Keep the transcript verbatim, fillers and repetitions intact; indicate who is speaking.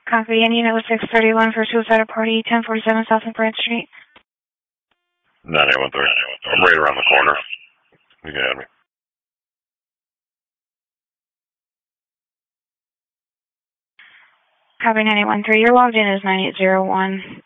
Speaker 1: Copy. Indian oh six thirty-one for suicide at party, ten forty-seven South Branch Street.
Speaker 2: nine eight one three. I'm right around the corner. You can add me.
Speaker 1: Copy nine eight one three. You're logged in as nine eight zero one.